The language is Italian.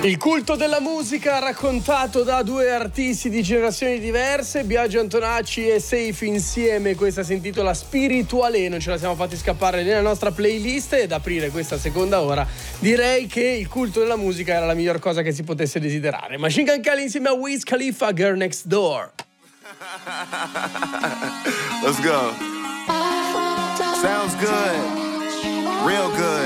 Il culto della musica raccontato da due artisti di generazioni diverse, Biagio Antonacci e Safe insieme. Questa si intitola Spirituale, non ce la siamo fatti scappare nella nostra playlist, ed aprire questa seconda ora direi che il culto della musica era la miglior cosa che si potesse desiderare. Machine Gun Kelly insieme a Wiz Khalifa, Girl Next Door. Let's go. Sounds good. Real good.